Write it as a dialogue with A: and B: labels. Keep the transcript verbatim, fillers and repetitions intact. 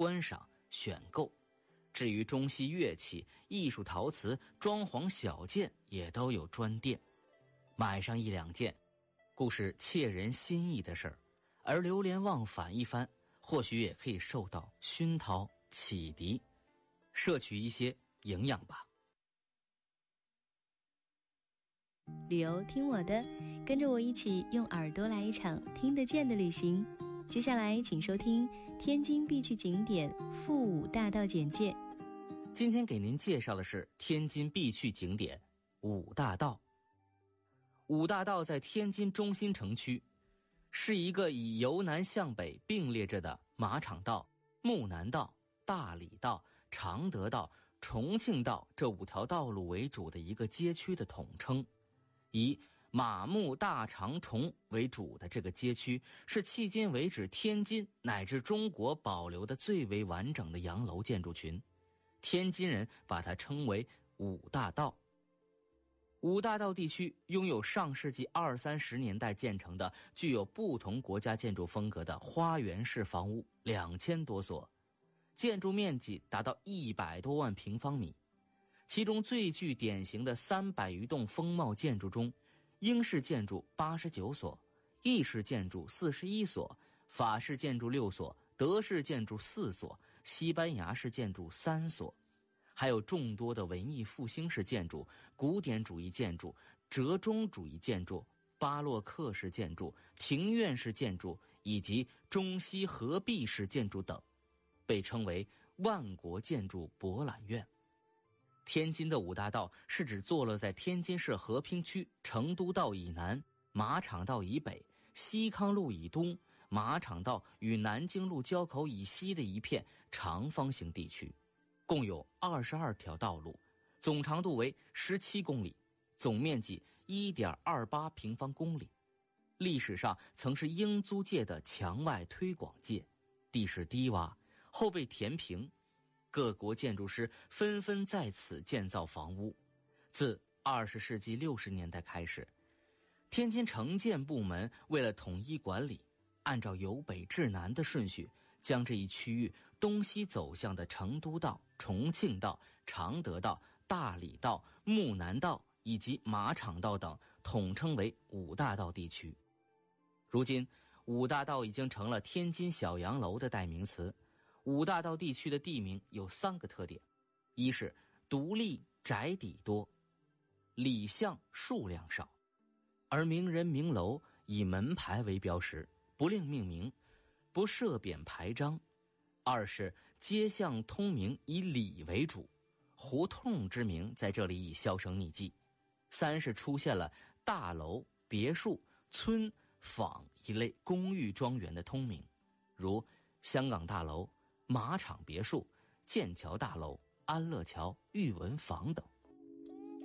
A: 观赏、选购。至于中西乐器、艺术陶瓷、装潢小件也都有专店，买上一两件，故是切人心意的事儿。而流连忘返一番，或许也可以受到熏陶启迪，摄取一些营养吧。
B: 旅游听我的，跟着我一起用耳朵来一场听得见的旅行。接下来请收听天津必去景点复武大道简介。
A: 今天给您介绍的是天津必去景点武大道。武大道在天津中心城区，是一个以由南向北并列着的马场道、木南道、大理道、常德道、重庆道这五条道路为主的一个街区的统称。以马木大长虫为主的这个街区，是迄今为止天津乃至中国保留的最为完整的洋楼建筑群，天津人把它称为武大道。武大道地区拥有上世纪二三十年代建成的具有不同国家建筑风格的花园式房屋两千多所，建筑面积达到一百多万平方米。其中最具典型的三百余栋风貌建筑中，英式建筑八十九所，意式建筑四十一所，法式建筑六所，德式建筑四所，西班牙式建筑三所，还有众多的文艺复兴式建筑、古典主义建筑、折中主义建筑、巴洛克式建筑、庭院式建筑以及中西合璧式建筑等，被称为万国建筑博览院。天津的武大道是指坐落在天津市和平区成都道以南、马场道以北、西康路以东、马场道与南京路交口以西的一片长方形地区，共有二十二条道路，总长度为十七公里，总面积 一点二八平方公里。历史上曾是英租界的墙外推广界，地势低洼，后被填平，各国建筑师纷纷在此建造房屋。自二十世纪六十年代开始，天津城建部门为了统一管理，按照由北至南的顺序，将这一区域东西走向的成都道、重庆道、常德道、大理道、木南道以及马场道等统称为武大道地区。如今武大道已经成了天津小洋楼的代名词。武大道地区的地名有三个特点：一是独立宅邸多，里巷数量少，而名人名楼以门牌为标识，不另命名，不设匾牌章；二是街巷通名以里为主，胡同之名在这里已销声匿迹；三是出现了大楼、别墅、村、坊一类公寓庄园的通名，如香港大楼、马场别墅、剑桥大楼、安乐桥、裕文坊等。